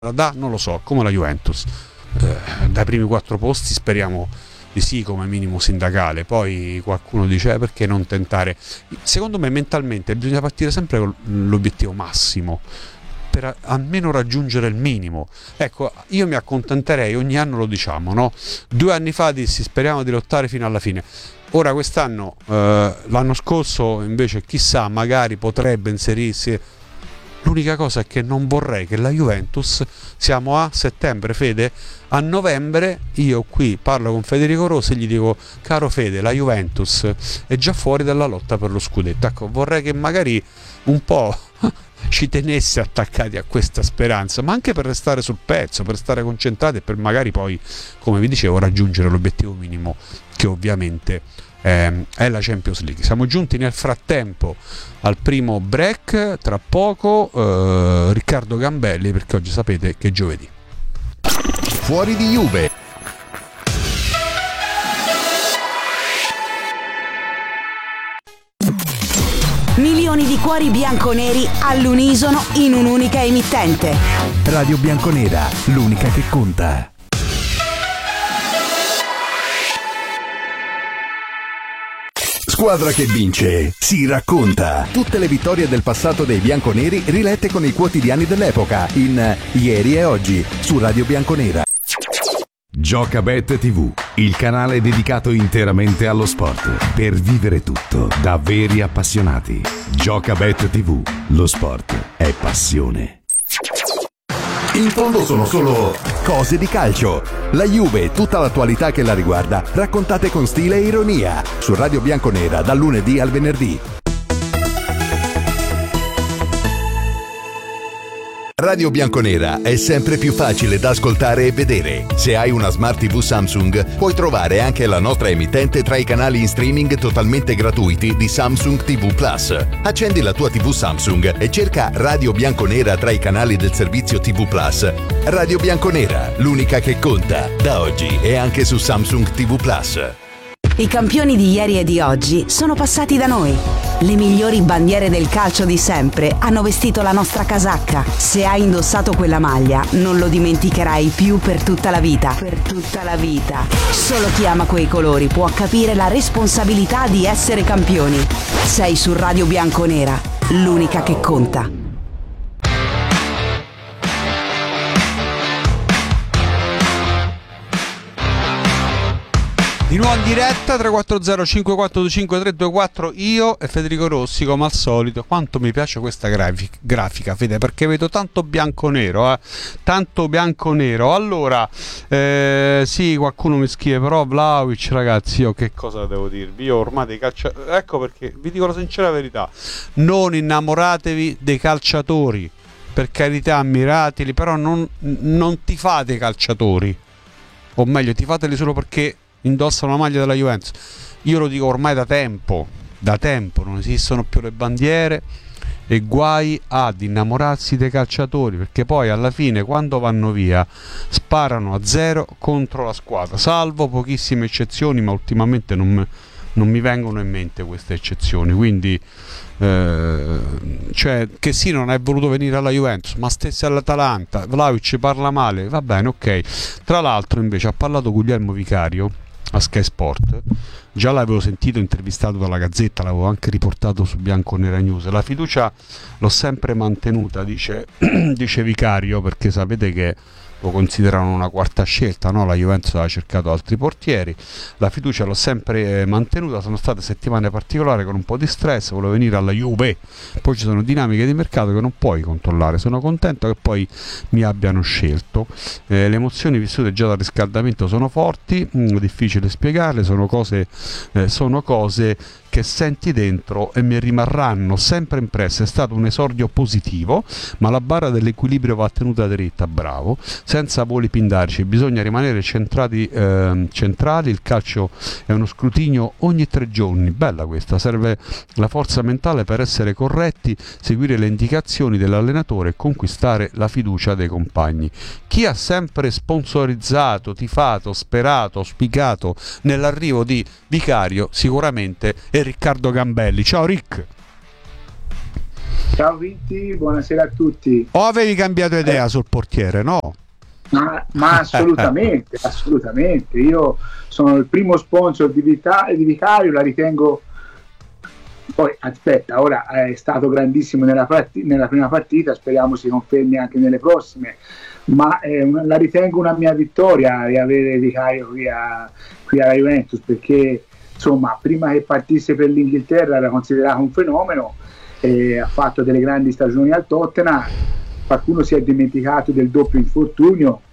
non lo so, come la Juventus, dai primi 4 posti speriamo di sì, come minimo sindacale. Poi qualcuno dice perché non tentare. Secondo me mentalmente bisogna partire sempre con l'obiettivo massimo per almeno raggiungere il minimo. Ecco, io mi accontenterei, ogni anno lo diciamo, no? 2 anni fa dissi speriamo di lottare fino alla fine. Ora quest'anno, l'anno scorso invece chissà, magari potrebbe inserirsi. L'unica cosa è che non vorrei che la Juventus, siamo a settembre, Fede, a novembre io qui parlo con Federico Rossi e gli dico: caro Fede, la Juventus è già fuori dalla lotta per lo scudetto. Ecco, vorrei che magari un po' ci tenesse attaccati a questa speranza, ma anche per restare sul pezzo, per stare concentrati e per magari poi, come vi dicevo, raggiungere l'obiettivo minimo, che ovviamente è la Champions League. Siamo giunti nel frattempo al primo break, tra poco Riccardo Gambelli, perché oggi sapete che è giovedì. Fuori di Juve. Milioni di cuori bianconeri all'unisono in un'unica emittente. Radio Bianconera, l'unica che conta. Squadra che vince si racconta. Tutte le vittorie del passato dei bianconeri rilette con i quotidiani dell'epoca in Ieri e Oggi su Radio Bianconera. Giocabet TV, il canale dedicato interamente allo sport, per vivere tutto da veri appassionati. Giocabet TV, lo sport è passione. In fondo sono solo cose di calcio. La Juve e tutta l'attualità che la riguarda, raccontate con stile e ironia, su Radio Bianconera dal lunedì al venerdì. Radio Bianconera è sempre più facile da ascoltare e vedere. Se hai una Smart TV Samsung, puoi trovare anche la nostra emittente tra i canali in streaming totalmente gratuiti di Samsung TV Plus. Accendi la tua TV Samsung e cerca Radio Bianconera tra i canali del servizio TV Plus. Radio Bianconera, l'unica che conta, da oggi e anche su Samsung TV Plus. I campioni di ieri e di oggi sono passati da noi. Le migliori bandiere del calcio di sempre hanno vestito la nostra casacca. Se hai indossato quella maglia, non lo dimenticherai più per tutta la vita. Per tutta la vita. Solo chi ama quei colori può capire la responsabilità di essere campioni. Sei su Radio Bianconera, l'unica che conta. Di nuovo in diretta 340 5425 324, io e Federico Rossi come al solito. Quanto mi piace questa grafica, Fede, perché vedo tanto bianco-nero, tanto bianco-nero. Allora, sì, qualcuno mi scrive, però Vlahovic, ragazzi, io che cosa devo dirvi? Io ormai dei calciatori, ecco perché vi dico la sincera verità, non innamoratevi dei calciatori, per carità, ammirateli, però non tifate i calciatori, o meglio, tifateli solo perché indossano la maglia della Juventus. Io lo dico ormai da tempo, non esistono più le bandiere, e guai ad innamorarsi dei calciatori, perché poi alla fine quando vanno via sparano a zero contro la squadra, salvo pochissime eccezioni, ma ultimamente non mi vengono in mente queste eccezioni. Quindi cioè, che sì, non è voluto venire alla Juventus, ma stesse all'Atalanta. Vlahovic parla male, va bene, ok. Tra l'altro invece ha parlato Guglielmo Vicario a Sky Sport, già l'avevo sentito intervistato dalla Gazzetta, l'avevo anche riportato su Bianconera News. La fiducia l'ho sempre mantenuta, dice Vicario, perché sapete che lo considerano una quarta scelta, no? La Juventus ha cercato altri portieri, la fiducia l'ho sempre mantenuta, sono state settimane particolari con un po' di stress, volevo venire alla Juve, poi ci sono dinamiche di mercato che non puoi controllare, sono contento che poi mi abbiano scelto, le emozioni vissute già dal riscaldamento sono forti, difficile spiegarle, sono cose che senti dentro e mi rimarranno sempre impresse. È stato un esordio positivo, ma la barra dell'equilibrio va tenuta dritta, bravo, senza voli pindarici, bisogna rimanere centrali. Il calcio è uno scrutinio ogni 3 giorni, bella questa, serve la forza mentale per essere corretti, seguire le indicazioni dell'allenatore e conquistare la fiducia dei compagni. Chi ha sempre sponsorizzato, tifato, sperato, auspicato nell'arrivo di Vicario sicuramente è Riccardo Gambelli. Ciao Rick. Ciao Vinti, buonasera a tutti. O avevi cambiato idea sul portiere, no? Ma assolutamente, assolutamente. Io sono il primo sponsor di Vicario, la ritengo. Poi aspetta, ora è stato grandissimo nella prima partita, speriamo si confermi anche nelle prossime, ma la ritengo una mia vittoria di avere Vicario qui alla Juventus, perché insomma prima che partisse per l'Inghilterra era considerato un fenomeno, ha fatto delle grandi stagioni al Tottenham. Qualcuno si è dimenticato del doppio infortunio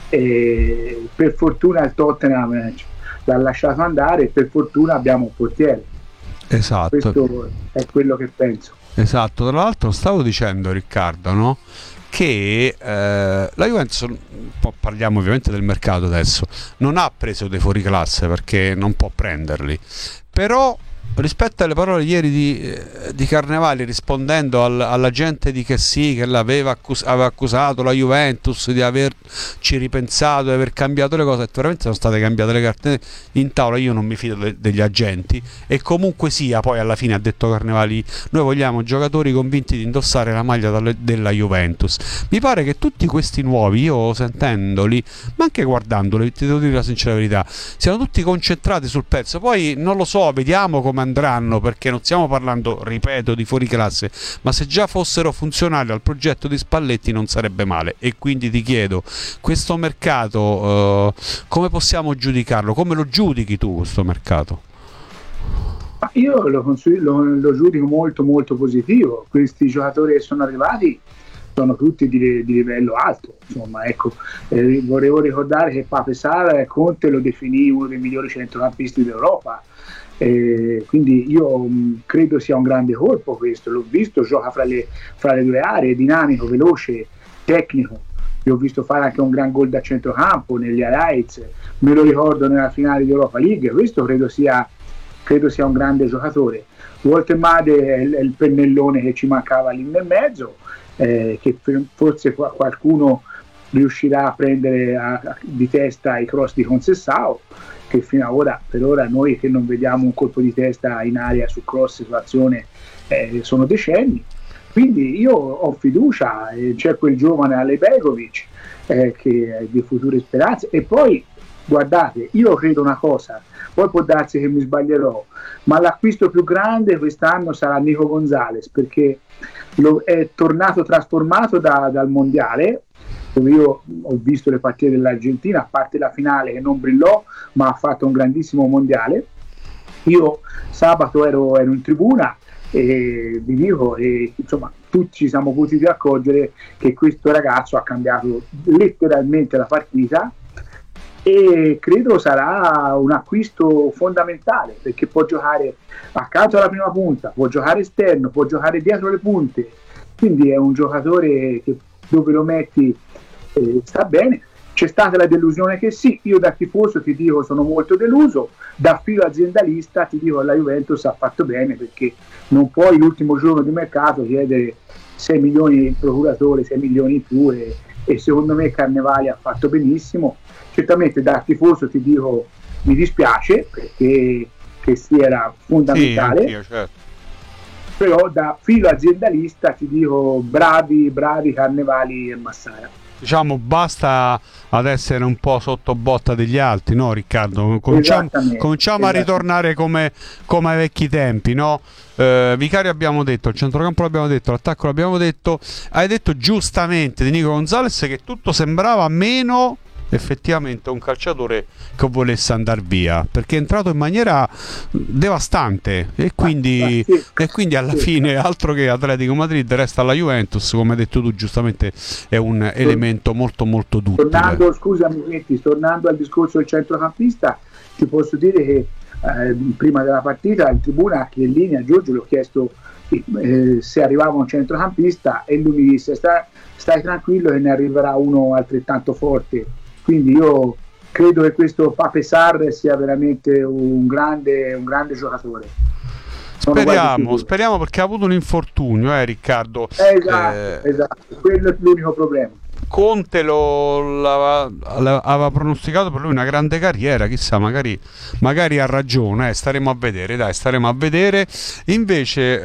e per fortuna il Tottenham l'ha lasciato andare e per fortuna abbiamo un portiere. Esatto. Questo è quello che penso. Esatto, tra l'altro stavo dicendo, Riccardo, no? Che la Juventus, parliamo ovviamente del mercato adesso, non ha preso dei fuoriclasse perché non può prenderli, però rispetto alle parole ieri di Carnevali, rispondendo alla gente di che sì, che aveva accusato la Juventus di averci ripensato, di aver cambiato le cose, veramente sono state cambiate le carte in tavola. Io non mi fido degli agenti, e comunque sia, poi alla fine ha detto Carnevali, noi vogliamo giocatori convinti di indossare la maglia della Juventus. Mi pare che tutti questi nuovi, io sentendoli ma anche guardandoli, ti devo dire la sincera verità, siano tutti concentrati sul pezzo. Poi non lo so, vediamo come andranno, perché non stiamo parlando, ripeto, di fuoriclasse, ma se già fossero funzionali al progetto di Spalletti non sarebbe male. E quindi ti chiedo, questo mercato come possiamo giudicarlo? Come lo giudichi tu questo mercato? Io lo giudico molto molto positivo. Questi giocatori che sono arrivati sono tutti di livello alto, insomma, ecco. Volevo ricordare che Pape Sarr, Conte lo definì uno dei migliori centrocampisti d'Europa. Quindi io credo sia un grande colpo questo, l'ho visto, gioca fra le due aree, dinamico, veloce, tecnico. Io ho visto fare anche un gran gol da centrocampo negli highlights, me lo ricordo nella finale di Europa League. Questo credo sia un grande giocatore. Walter Made è il pennellone che ci mancava lì nel mezzo, che forse qualcuno riuscirà a prendere di testa i cross di Conceição, che fino ad ora, per ora, noi che non vediamo un colpo di testa in aria su cross, su azione, sono decenni. Quindi io ho fiducia, c'è quel giovane Ale Begovic che è di future speranze. E poi guardate, io credo una cosa, poi può darsi che mi sbaglierò, ma l'acquisto più grande quest'anno sarà Nico Gonzalez, perché è tornato trasformato dal mondiale, dove io ho visto le partite dell'Argentina, a parte la finale che non brillò, ma ha fatto un grandissimo mondiale. Io sabato ero in tribuna e vi dico, insomma, tutti ci siamo potuti accorgere che questo ragazzo ha cambiato letteralmente la partita, e credo sarà un acquisto fondamentale, perché può giocare accanto alla prima punta, può giocare esterno, può giocare dietro le punte, quindi è un giocatore che dove lo metti sta bene. C'è stata la delusione che sì, io da tifoso ti dico sono molto deluso, da filo aziendalista ti dico la Juventus ha fatto bene, perché non puoi l'ultimo giorno di mercato chiedere 6 milioni il procuratore, 6 milioni in più, e secondo me Carnevali ha fatto benissimo. Certamente da tifoso ti dico mi dispiace, perché che si era fondamentale, sì, anch'io, certo. Però da filo aziendalista ti dico bravi Carnevali e Massara. Diciamo, basta ad essere un po' sotto botta degli altri, no Riccardo? Cominciamo a ritornare come ai vecchi tempi, no? Vicario abbiamo detto, il centrocampo l'abbiamo detto, l'attacco l'abbiamo detto. Hai detto giustamente di Nico Gonzalez che tutto sembrava meno effettivamente un calciatore che volesse andare via, perché è entrato in maniera devastante e quindi alla fine, altro che Atletico Madrid, resta alla Juventus, come hai detto tu giustamente, è un elemento molto molto duttile. Tornando al discorso del centrocampista, ti posso dire che prima della partita in tribuna a Chiellini, a Giorgio, gli ho chiesto se arrivava un centrocampista e lui mi disse stai tranquillo che ne arriverà uno altrettanto forte. Quindi io credo che questo Pape Sarr sia veramente un grande giocatore. Speriamo, perché ha avuto un infortunio, Riccardo. Esatto, quello è l'unico problema. Conte aveva pronosticato per lui una grande carriera, chissà, magari ha ragione, staremo a vedere. Invece,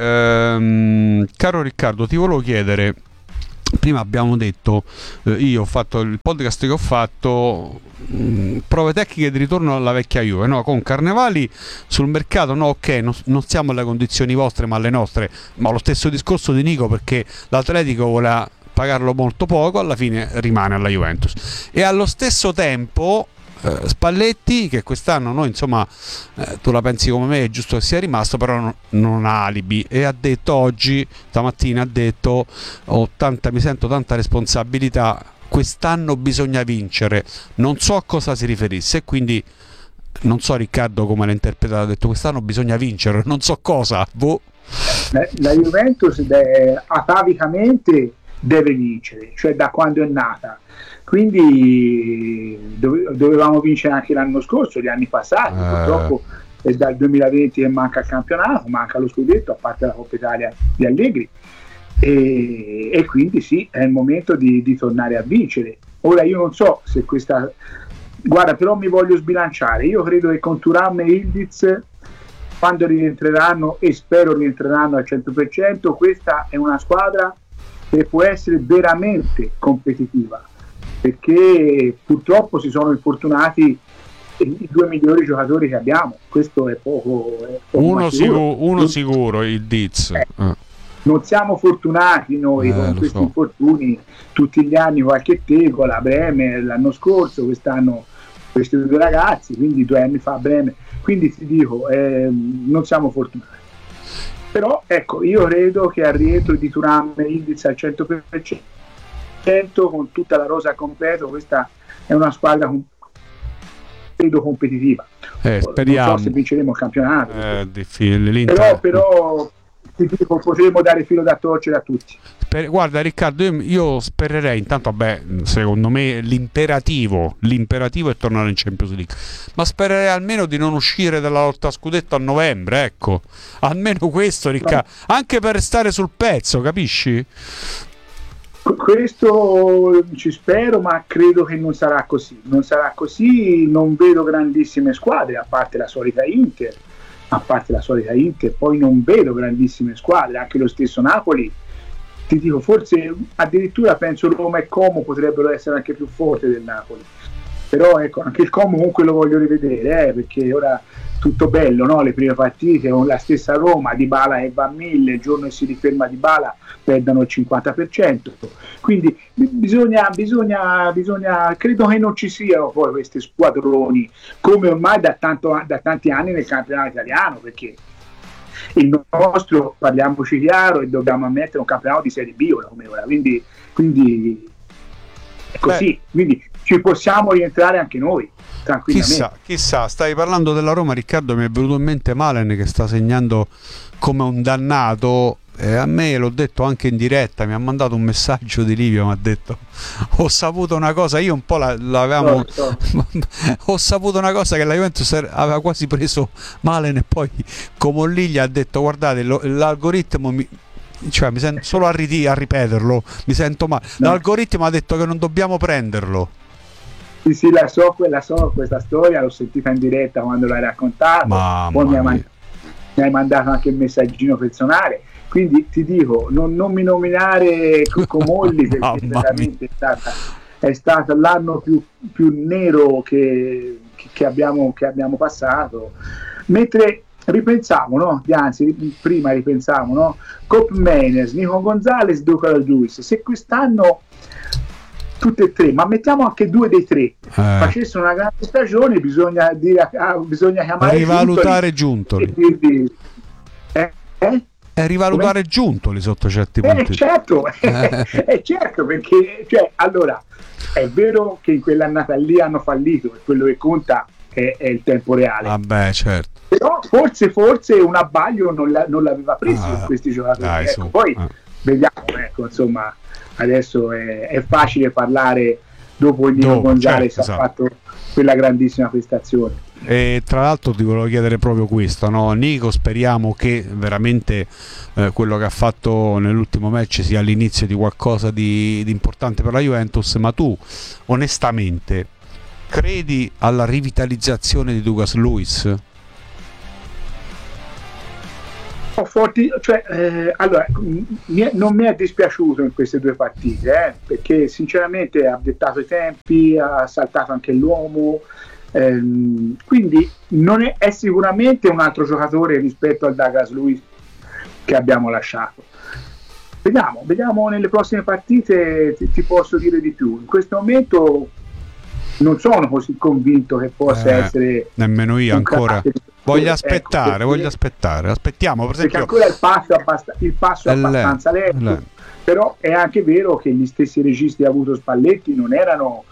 caro Riccardo, ti volevo chiedere, prima abbiamo detto, io ho fatto il podcast che ho fatto, prove tecniche di ritorno alla vecchia Juve, no? Con Carnevali sul mercato, no, ok, non siamo alle condizioni vostre ma alle nostre, ma lo stesso discorso di Nico, perché l'Atletico voleva pagarlo molto poco, alla fine rimane alla Juventus. E allo stesso tempo Spalletti, che quest'anno noi, insomma, tu la pensi come me, è giusto che sia rimasto, però non ha alibi, e ha detto oggi, stamattina ha detto, mi sento tanta responsabilità, quest'anno bisogna vincere, non so a cosa si riferisse, e quindi non so, Riccardo, come l'ha interpretato, ha detto quest'anno bisogna vincere, non so cosa, La Juventus atavicamente deve vincere, cioè da quando è nata, quindi dovevamo vincere anche l'anno scorso, gli anni passati, purtroppo è dal 2020 che manca il campionato, manca lo scudetto, a parte la Coppa Italia di Allegri, e quindi sì, è il momento di tornare a vincere. Ora io non so se guarda, però mi voglio sbilanciare, io credo che con Thuram e Yildiz, quando rientreranno, e spero rientreranno al 100%, questa è una squadra che può essere veramente competitiva, perché purtroppo si sono infortunati i due migliori giocatori che abbiamo. Questo è poco uno sicuro, il Diz. Non siamo fortunati noi con questi infortuni tutti gli anni, qualche tegola, Bremer l'anno scorso, quest'anno questi due ragazzi, quindi 2 anni fa Bremer, quindi ti dico, non siamo fortunati. Però ecco, io credo che al rientro di Thuram e Yildiz al 100%, con tutta la rosa completa, questa è una squadra credo competitiva. Speriamo. Non so se vinceremo il campionato, però ti dico, potremo dare filo da torcere a tutti. Guarda Riccardo, io spererei intanto, secondo me l'imperativo è tornare in Champions League, ma spererei almeno di non uscire dalla lotta a scudetto a novembre, ecco, almeno questo, Riccardo, anche per stare sul pezzo, capisci? Questo ci spero, ma credo che non sarà così, non vedo grandissime squadre, a parte la solita Inter, poi non vedo grandissime squadre, anche lo stesso Napoli, ti dico, forse addirittura penso Roma e Como potrebbero essere anche più forti del Napoli, però ecco, anche il Como comunque lo voglio rivedere, perché ora tutto bello, no? Le prime partite con la stessa Roma, Dybala e va a 1000, il giorno che si riferma Dybala perdono il 50%, quindi bisogna credo che non ci siano poi questi squadroni come ormai da tanti anni nel campionato italiano, perché il nostro, parliamoci chiaro, e dobbiamo ammettere, un campionato di Serie B ora come ora, quindi è così, quindi ci possiamo rientrare anche noi tranquillamente. Chissà, stavi parlando della Roma, Riccardo, mi è venuto in mente Malen che sta segnando come un dannato. A me, l'ho detto anche in diretta, mi ha mandato un messaggio di Livio, mi ha detto: ho saputo una cosa, io un po' l'avevamo ho saputo una cosa, che la Juventus aveva quasi preso Malen, e poi Comolli gli ha detto: guardate, l'algoritmo mi sento solo a ripeterlo, mi sento male, l'algoritmo ha detto che non dobbiamo prenderlo. Sì, la so questa storia, l'ho sentita in diretta quando l'hai raccontata, poi mi hai mandato anche il messaggino personale. Quindi ti dico, non mi nominare Comolli, perché veramente è stato l'anno più nero che abbiamo passato. Mentre ripensavo, no? Prima ripensavo, no? Cop Meiners, Nico Gonzalez, Duca Luis, se quest'anno tutte e tre, ma mettiamo anche 2 dei 3 facessero una grande stagione, bisogna chiamare rivalutare Giuntoli. Rivalutare Giuntoli sotto certi punti. Certo, perché allora è vero che in quell'annata lì hanno fallito, e quello che conta è il tempo reale. Certo. Però forse un abbaglio non l'aveva preso con questi giocatori. Poi vediamo, insomma, adesso è facile parlare dopo il Nino Gonzalez ha fatto quella grandissima prestazione. E tra l'altro ti volevo chiedere proprio questo, no? Nico, speriamo che veramente quello che ha fatto nell'ultimo match sia l'inizio di qualcosa di importante per la Juventus, ma tu onestamente credi alla rivitalizzazione di Douglas Luiz? Allora, non mi è dispiaciuto in queste due partite, perché sinceramente ha dettato i tempi, ha saltato anche l'uomo, quindi non è sicuramente un altro giocatore rispetto al Douglas Luiz che abbiamo lasciato. Vediamo nelle prossime partite, ti posso dire di più. In questo momento non sono così convinto che possa essere nemmeno io ancora. Voglio aspettare, aspettiamo, per esempio, perché ancora il passo è abbastanza lento, però è anche vero che gli stessi registi che ha avuto Spalletti non erano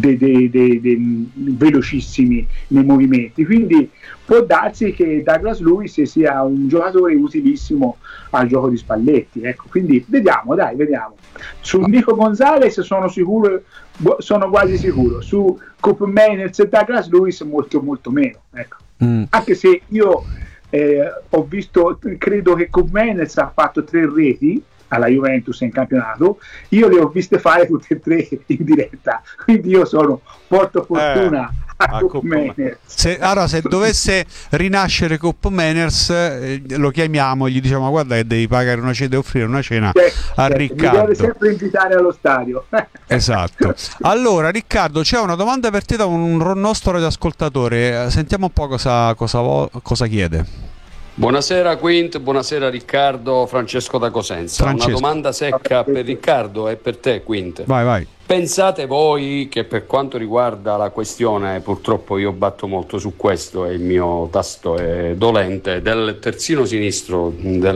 velocissimi nei movimenti, quindi può darsi che Douglas Luiz sia un giocatore utilissimo al gioco di Spalletti, ecco. Quindi vediamo. Su Nico Gonzalez sono quasi sicuro, su Koopmeiners e Douglas Luiz molto molto meno, ecco. Anche se io ho visto, credo che Koopmeiners ha fatto 3 reti alla Juventus in campionato, io le ho viste fare tutte e 3 in diretta, quindi io porto fortuna a Koopmeiners. Se dovesse rinascere Koopmeiners, lo chiamiamo, gli diciamo: guarda che devi pagare una cena, offrire una cena a Riccardo. Mi deve sempre invitare allo stadio. Esatto. Allora Riccardo, c'è una domanda per te da un nostro radioascoltatore, sentiamo un po' cosa chiede. Buonasera Quint, buonasera Riccardo, Francesco da Cosenza. Una domanda secca per Riccardo e per te Quint. Vai. Pensate voi che per quanto riguarda la questione, purtroppo io batto molto su questo e il mio tasto è dolente, del terzino sinistro,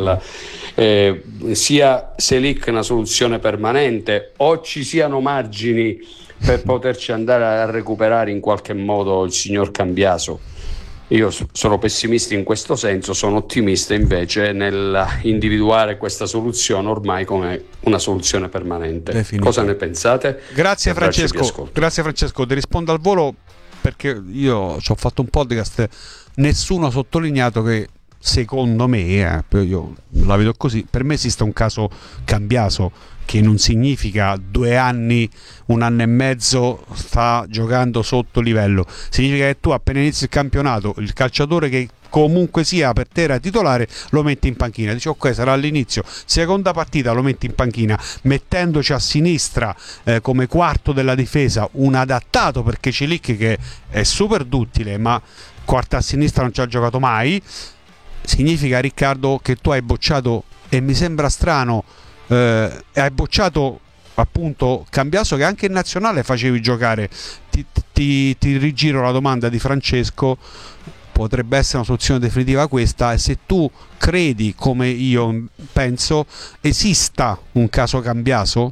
sia Selic una soluzione permanente o ci siano margini per poterci andare a recuperare in qualche modo il signor Cambiaso? Io sono pessimista in questo senso, sono ottimista invece nel individuare questa soluzione ormai come una soluzione permanente. Definitiva. Cosa ne pensate? Grazie Francesco, ti rispondo al volo perché io ci ho fatto un podcast, nessuno ha sottolineato che secondo me, io la vedo così, per me esiste un caso Cambiaso, che non significa 2 anni, 1 anno e mezzo sta giocando sotto livello, significa che tu appena inizi il campionato, il calciatore che comunque sia per te era titolare lo metti in panchina, dici ok, sarà all'inizio, seconda partita lo metti in panchina, mettendoci a sinistra come quarto della difesa un adattato, perché Celic, che è super duttile ma quarta a sinistra non ci ha giocato mai. Significa, Riccardo, che tu hai bocciato, e mi sembra strano, hai bocciato appunto Cambiaso, che anche in nazionale facevi giocare. Ti rigiro la domanda di Francesco: potrebbe essere una soluzione definitiva questa? E se tu credi, come io penso, esista un caso Cambiaso?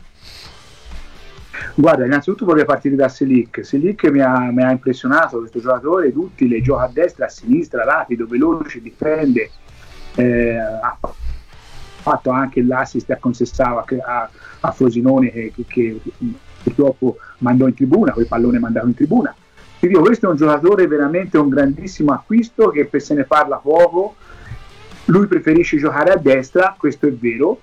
Guarda, innanzitutto vorrei partire da Selic. Selic mi ha impressionato, questo giocatore duttile, gioca a destra, a sinistra, rapido, veloce, difende, ha fatto anche l'assist a Concessava, a Frosinone, che purtroppo mandò in tribuna, quel pallone mandato in tribuna. Ti dico, questo è un giocatore veramente un grandissimo acquisto, che se ne parla poco. Lui preferisce giocare a destra, questo è vero,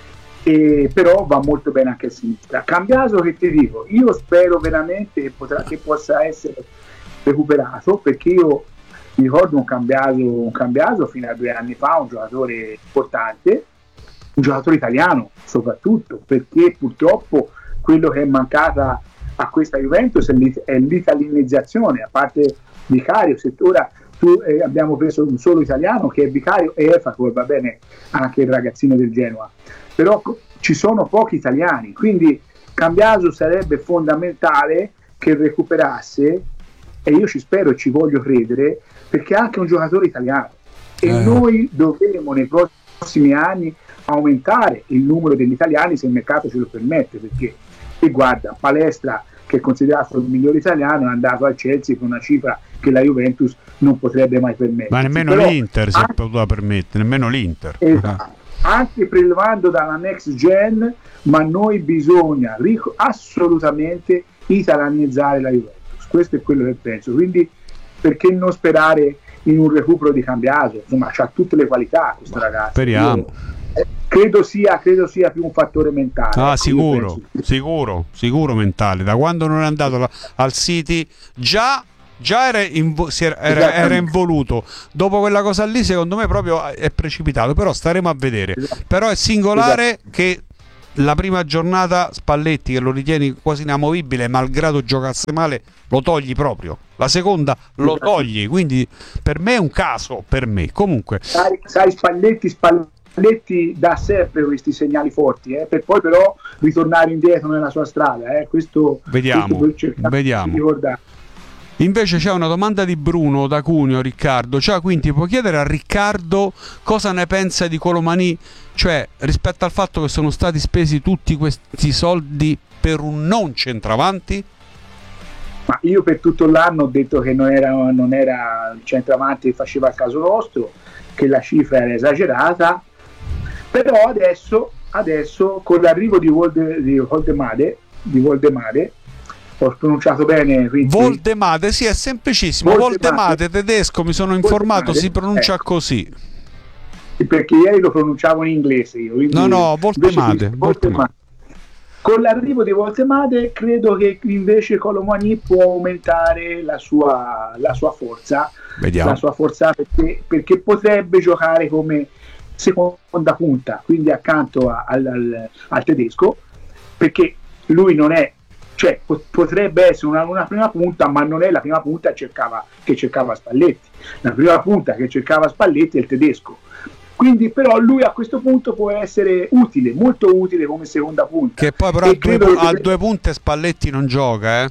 però va molto bene anche a sinistra. Cambiaso, che ti dico, io spero veramente che possa essere recuperato, perché io mi ricordo un Cambiaso fino a 2 anni fa, un giocatore importante, un giocatore italiano soprattutto, perché purtroppo quello che è mancata a questa Juventus è l'italianizzazione, a parte Vicario. Se ora abbiamo preso un solo italiano che è Vicario e Efacor, va bene anche il ragazzino del Genoa, però ci sono pochi italiani, quindi Cambiaso sarebbe fondamentale che recuperasse, e io ci spero e ci voglio credere, perché è anche un giocatore italiano e noi dovremo nei prossimi anni aumentare il numero degli italiani, se il mercato ce lo permette, perché guarda, Palestra, che è considerato il migliore italiano, è andato al Chelsea con una cifra che la Juventus non potrebbe mai permettere. Ma nemmeno l'Inter si poteva permettere, nemmeno l'Inter. Esatto. Anche prelevando dalla next gen, ma noi bisogna assolutamente italianizzare la Juventus, questo è quello che penso. Quindi perché non sperare in un recupero di Cambiaso? Insomma, c'ha tutte le qualità questo ragazzo. Speriamo. Credo sia più un fattore mentale. Sicuro mentale. Da quando non è andato al City già era involuto. Dopo quella cosa lì, secondo me proprio è precipitato, però staremo a vedere. Però è singolare che la prima giornata Spalletti, che lo ritieni quasi inamovibile, malgrado giocasse male, lo togli proprio. La seconda lo togli, quindi per me è un caso, per me. Comunque sai Spalletti dà sempre questi segnali forti, per poi però ritornare indietro nella sua strada, questo vediamo. Di ricordare. Invece c'è una domanda di Bruno da Cuneo, Riccardo. Ciao, quindi puoi chiedere a Riccardo cosa ne pensa di Colomani, cioè rispetto al fatto che sono stati spesi tutti questi soldi per un non centravanti? Ma io per tutto l'anno ho detto che non era il centravanti che faceva il caso nostro, che la cifra era esagerata, però adesso con l'arrivo di Woldemade, ho pronunciato bene, quindi... Woldemade, sì, è semplicissimo. Woldemade tedesco, mi sono informato, si pronuncia così. Perché ieri lo pronunciavo in inglese io. No, Woldemade. Con l'arrivo di Woldemade credo che invece Colomani può aumentare la sua forza. Vediamo. La sua forza perché potrebbe giocare come seconda punta, quindi accanto al tedesco, perché lui non è, cioè potrebbe essere una prima punta, ma non è la prima punta che cercava Spalletti. La prima punta che cercava Spalletti è il tedesco. Quindi però lui a questo punto può essere utile, molto utile come seconda punta. Che poi però a due punte Spalletti non gioca,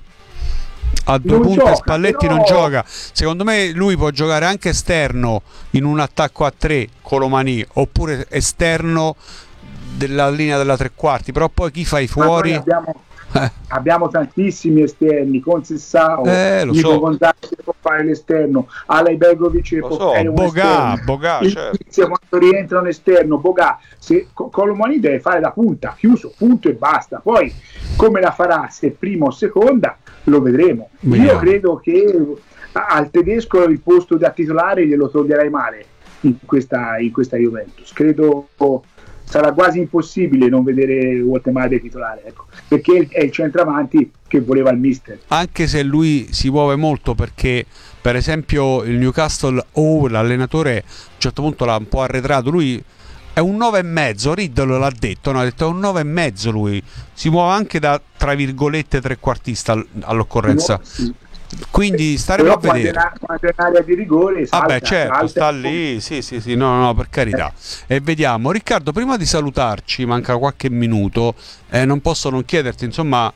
A due punte Spalletti non gioca. Secondo me lui può giocare anche esterno in un attacco a 3 Colomani, oppure esterno della linea della tre quarti, però poi chi fai fuori? Abbiamo tantissimi esterni, con Sessao, Nico Gonzalez può fare l'esterno, Alej Begovic può fare un Boga, certo. Quando rientra un esterno, Boga, se Colomani deve fare la punta, chiuso, punto e basta. Poi come la farà, se prima o seconda, lo vedremo. Io credo che al tedesco il posto da titolare glielo toglierai male in questa Juventus. Credo sarà quasi impossibile non vedere Woldemade titolare, perché è il centravanti che voleva il mister. Anche se lui si muove molto, perché per esempio il Newcastle l'allenatore a un certo punto l'ha un po' arretrato, lui è un 9,5, Riddle l'ha detto, ha detto è un 9,5, lui si muove anche da tra virgolette trequartista all'occorrenza. Sì. Quindi staremo a vedere. Quando è in area di rigore salta, certo, sta lì, sì, no, per carità. E vediamo. Riccardo, prima di salutarci, manca qualche minuto, non posso non chiederti, insomma,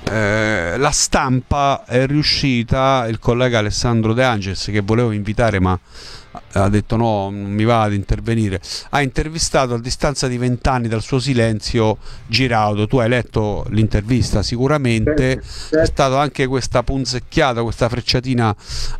la Stampa è riuscita, il collega Alessandro De Angelis, che volevo invitare ma ha detto no, non mi va ad intervenire, ha intervistato a distanza di 20 anni dal suo silenzio Giraudo. Tu hai letto l'intervista sicuramente, è stata anche questa punzecchiata, questa frecciatina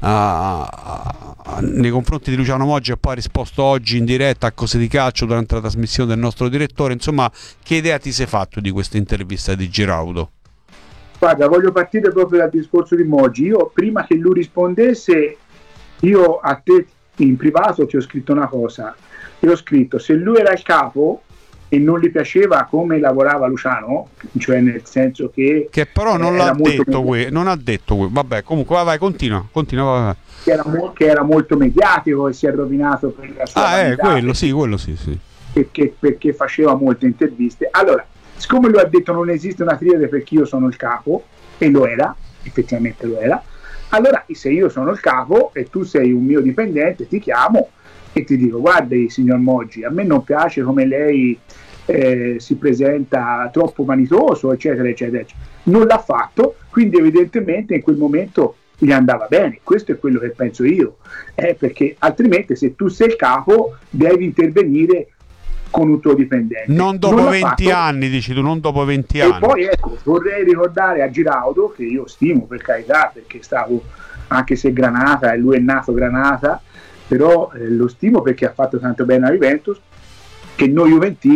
nei confronti di Luciano Moggi, e poi ha risposto oggi in diretta a Cose di Calcio durante la trasmissione del nostro direttore. Insomma, che idea ti sei fatto di questa intervista di Giraudo? Guarda, voglio partire proprio dal discorso di Moggi. Io prima che lui rispondesse, io a te in privato ti ho scritto una cosa, ti ho scritto: se lui era il capo e non gli piaceva come lavorava Luciano, cioè nel senso che però non l'ha detto non ha detto vabbè, comunque vai, continua vai. Che era molto mediatico e si è rovinato per la sua quello sì perché faceva molte interviste. Allora, siccome lui ha detto non esiste una triade perché io sono il capo, e lo era, effettivamente lo era, allora se io sono il capo e tu sei un mio dipendente, ti chiamo e ti dico: guardi signor Moggi, a me non piace come lei si presenta, troppo vanitoso, eccetera eccetera. Non l'ha fatto, quindi evidentemente in quel momento gli andava bene. Questo è quello che penso io, perché altrimenti se tu sei il capo devi intervenire con un tuo dipendente. Non dopo 20 anni, dici tu, non dopo 20 anni. E poi vorrei ricordare a Giraudo, che io stimo per carità, perché stavo, anche se Granata, e lui è nato Granata, però lo stimo perché ha fatto tanto bene a Juventus, che noi juventini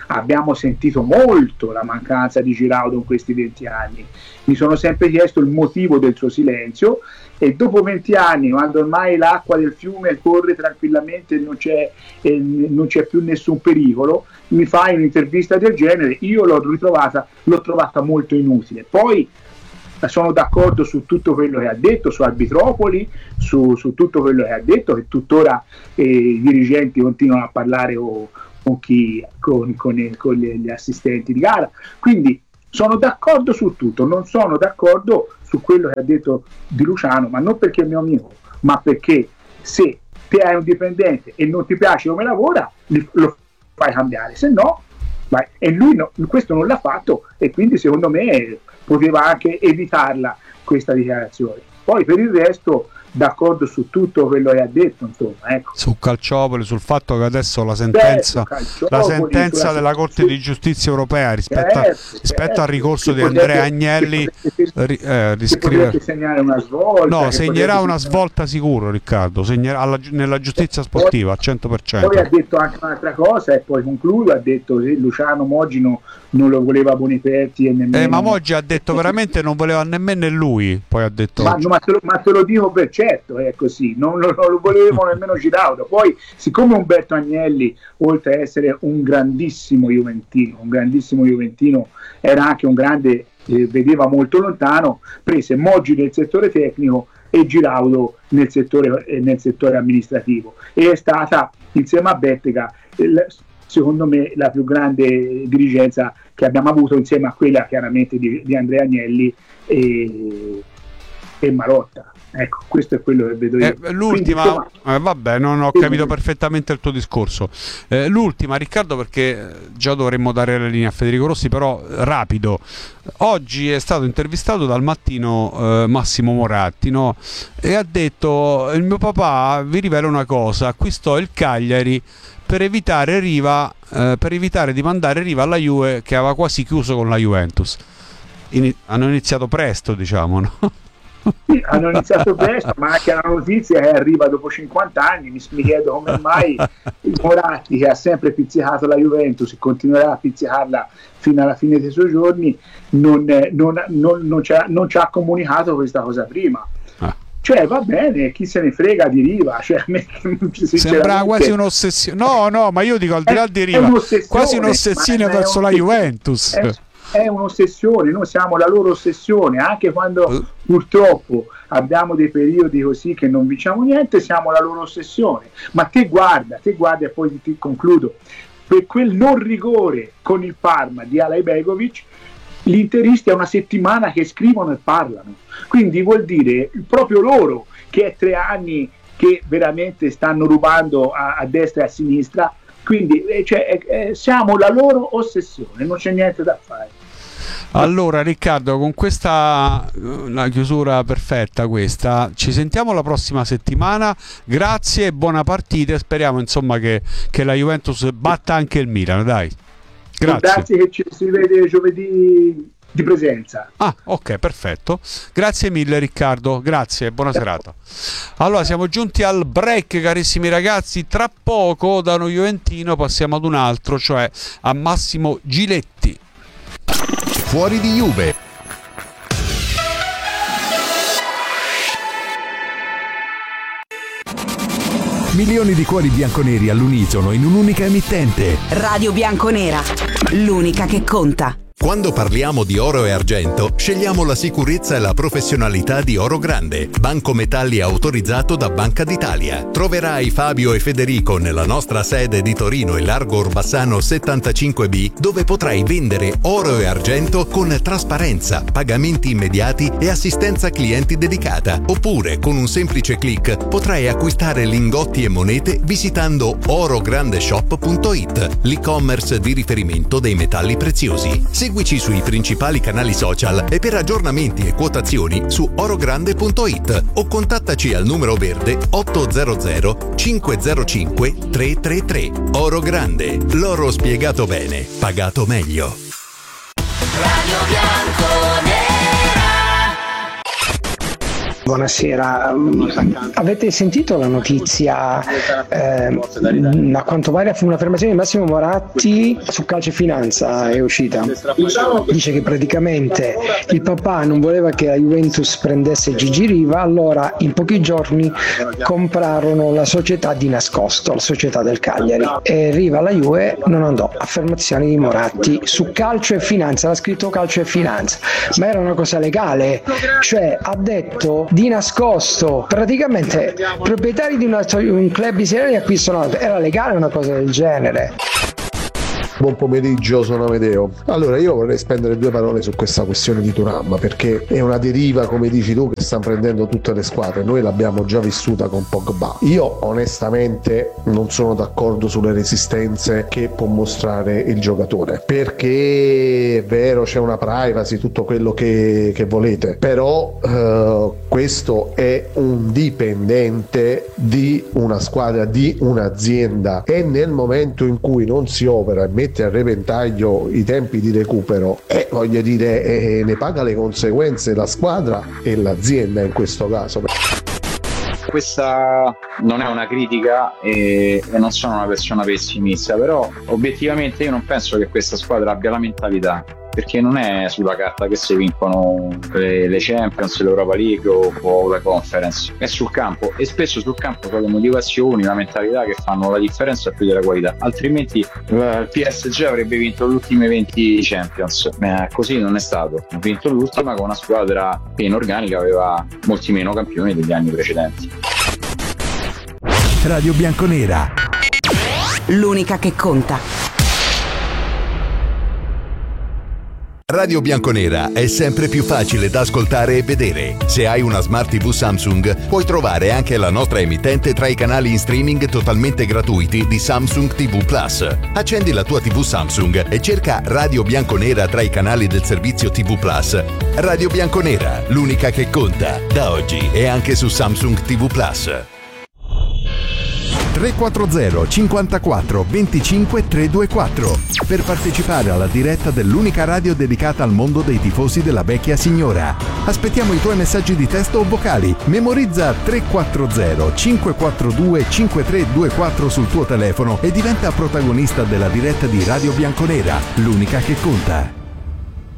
abbiamo sentito molto la mancanza di Giraudo in questi 20 anni. Mi sono sempre chiesto il motivo del suo silenzio, e dopo 20 anni, quando ormai l'acqua del fiume corre tranquillamente e non c'è più nessun pericolo, mi fai un'intervista del genere, io l'ho trovata molto inutile. Poi sono d'accordo su tutto quello che ha detto, su Arbitropoli, su tutto quello che ha detto, che tuttora i dirigenti continuano a parlare con gli assistenti di gara, quindi sono d'accordo su tutto. Non sono d'accordo su quello che ha detto Di Luciano, ma non perché è mio amico, ma perché se te hai un dipendente e non ti piace come lavora, lo fai cambiare, se no vai. E lui questo non l'ha fatto, e quindi secondo me poteva anche evitarla questa dichiarazione. Poi per il resto d'accordo su tutto quello che ha detto, insomma, ecco. Su Calciopoli, sul fatto che adesso la sentenza della Corte di Giustizia Europea rispetto al ricorso di Andrea Agnelli riscrive segnare una svolta. No, segnerà una svolta sicuro, Riccardo, nella giustizia sportiva al 100%. Poi ha detto anche un'altra cosa, e poi concludo, ha detto che Luciano Moggi non lo voleva Boniperti e nemmeno ma Moggi ha detto veramente non voleva nemmeno lui, poi ha detto ma te lo dico per certo, è così, non lo volevano nemmeno Giraudo. Poi siccome Umberto Agnelli, oltre a essere un grandissimo juventino, era anche un grande, vedeva molto lontano, prese Moggi nel settore tecnico e Giraudo nel settore amministrativo, e è stata, insieme a Bettega, secondo me la più grande dirigenza che abbiamo avuto, insieme a quella chiaramente di Andrea Agnelli e Marotta. Ecco, questo è quello che vedo io. L'ultima, vabbè, non ho capito perfettamente il tuo discorso. L'ultima, Riccardo, perché già dovremmo dare la linea a Federico Rossi, però rapido. Oggi è stato intervistato dal Mattino Massimo Moratti, no? E ha detto: il mio papà, vi rivela una cosa, acquistò il Cagliari per evitare di mandare Riva alla Juve, che aveva quasi chiuso con la Juventus. Hanno iniziato presto, diciamo, no? Sì, hanno iniziato presto, ma anche la notizia che arriva dopo 50 anni. Mi chiedo come mai il Moratti, che ha sempre pizzicato la Juventus e continuerà a pizzicarla fino alla fine dei suoi giorni, non ci ha comunicato questa cosa prima. Cioè, va bene, chi se ne frega di Riva, cioè, sembra quasi un'ossessione. No, ma io dico, al di là di Riva, quasi un'ossessione verso la Juventus. È un'ossessione, noi siamo la loro ossessione, anche quando purtroppo abbiamo dei periodi così che non vinciamo niente, siamo la loro ossessione. Ma te guarda, e poi ti concludo, per quel non rigore con il Parma di Alay Begovic, gli interisti è una settimana che scrivono e parlano, quindi vuol dire proprio loro che è 3 anni che veramente stanno rubando a destra e a sinistra, quindi siamo la loro ossessione, non c'è niente da fare. Allora Riccardo, con questa una chiusura perfetta questa, ci sentiamo la prossima settimana, grazie e buona partita, e speriamo insomma che la Juventus batta anche il Milan, dai. Grazie, che ci si vede giovedì di presenza. Ok, perfetto, grazie mille Riccardo, grazie, buona serata. Allora siamo giunti al break, carissimi ragazzi, tra poco da uno juventino passiamo ad un altro, cioè a Massimo Giletti. Fuori di Juve. Milioni di cuori bianconeri all'unisono in un'unica emittente. Radio Bianconera, l'unica che conta. Quando parliamo di oro e argento, scegliamo la sicurezza e la professionalità di Oro Grande, banco metalli autorizzato da Banca d'Italia. Troverai Fabio e Federico nella nostra sede di Torino in Largo Orbassano 75B, dove potrai vendere oro e argento con trasparenza, pagamenti immediati e assistenza clienti dedicata. Oppure, con un semplice click, potrai acquistare lingotti e monete visitando orograndeshop.it, l'e-commerce di riferimento dei metalli preziosi. Seguici sui principali canali social e per aggiornamenti e quotazioni su orogrande.it o contattaci al numero verde 800 505 333. Oro Grande, l'oro spiegato bene, pagato meglio. Radio Bianconera. Buonasera, avete sentito la notizia? A quanto pare un'affermazione di Massimo Moratti su Calcio e Finanza è uscita. Dice che praticamente il papà non voleva che la Juventus prendesse Gigi Riva, allora in pochi giorni comprarono la società di nascosto, la società del Cagliari, e Riva alla Juve non andò. Affermazioni di Moratti su Calcio e Finanza, l'ha scritto Calcio e Finanza, ma era una cosa legale, cioè ha detto di nascosto, praticamente proprietari di un club di Serie A acquistano, era legale una cosa del genere. Buon pomeriggio, sono Amedeo. Allora, io vorrei spendere 2 parole su questa questione di Thuram, perché è una deriva, come dici tu, che stanno prendendo tutte le squadre. Noi l'abbiamo già vissuta con Pogba. Io onestamente non sono d'accordo sulle resistenze che può mostrare il giocatore, perché è vero, c'è una privacy, tutto quello che volete, però questo è un dipendente di una squadra, di un'azienda, e nel momento in cui non si opera e mette a repentaglio i tempi di recupero, voglio dire, ne paga le conseguenze la squadra e l'azienda in questo caso. Questa non è una critica e non sono una persona pessimista, però obiettivamente io non penso che questa squadra abbia la mentalità, perché non è sulla carta che si vincono le Champions, l'Europa League o la Conference, è sul campo, e spesso sul campo sono le motivazioni, la mentalità che fanno la differenza più della qualità, altrimenti il PSG avrebbe vinto le ultime 20 Champions, così non è stato, ha vinto l'ultima con una squadra che in organica aveva molti meno campioni degli anni precedenti. Radio Bianconera, l'unica che conta. Radio Bianconera è sempre più facile da ascoltare e vedere. Se hai una Smart TV Samsung, puoi trovare anche la nostra emittente tra i canali in streaming totalmente gratuiti di Samsung TV Plus. Accendi la tua TV Samsung e cerca Radio Bianconera tra i canali del servizio TV Plus. Radio Bianconera, l'unica che conta. Da oggi è anche su Samsung TV Plus. 340 54 25 324 per partecipare alla diretta dell'unica radio dedicata al mondo dei tifosi della vecchia signora. Aspettiamo i tuoi messaggi di testo o vocali. Memorizza 340 542 5324 sul tuo telefono e diventa protagonista della diretta di Radio Bianconera, l'unica che conta.